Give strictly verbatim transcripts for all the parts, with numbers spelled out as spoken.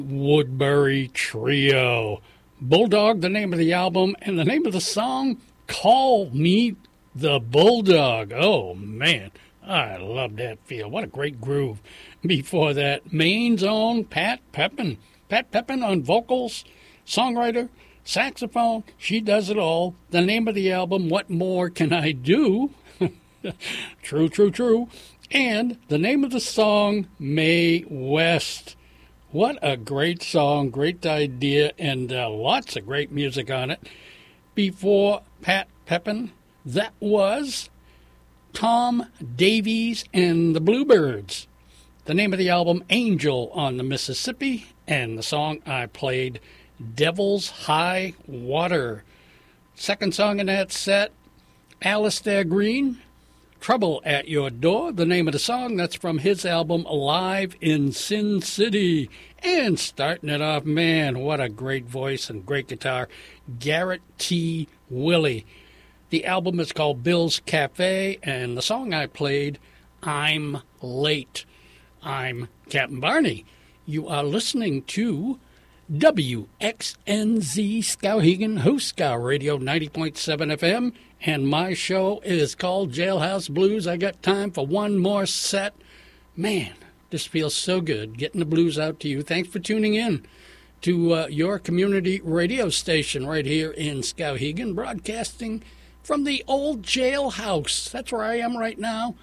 Woodbury Trio. Bulldog, the name of the album, and the name of the song, Call Me the Bulldog. Oh, man, I love that feel. What a great groove. Before that, Maine's own Pat Pepin. Pat Pepin on vocals, songwriter, saxophone. She does it all. The name of the album, What More Can I Do? True, true, true. And the name of the song, Mae West. What a great song, great idea, and uh, lots of great music on it. Before Pat Pepin, that was Tom Davies and the Bluebirds. The name of the album, Angel on the Mississippi, and the song I played, Devil's High Water. Second song in that set, Alistair Green, Trouble at Your Door, the name of the song. That's from his album Live in Sin City. And starting it off, man, what a great voice and great guitar, Garrett T. Willey. The album is called Bill's Cafe, and the song I played, I'm Late. I'm Captain Barney. You are listening to W X N Z Skowhegan, Hooscow Radio ninety point seven F M, and my show is called Jailhouse Blues. I got time for one more set. Man, this feels so good, getting the blues out to you. Thanks for tuning in to uh, your community radio station right here in Skowhegan, broadcasting from the old jailhouse. That's where I am right now.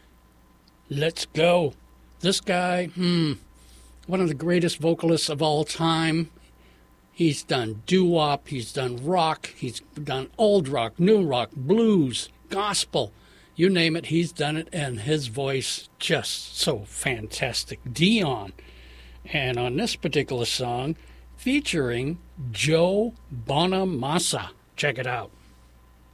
Let's go. This guy, hmm, one of the greatest vocalists of all time. He's done doo-wop, he's done rock, he's done old rock, new rock, blues, gospel. You name it, he's done it, and his voice just so fantastic. Dion. And on this particular song, featuring Joe Bonamassa. Check it out.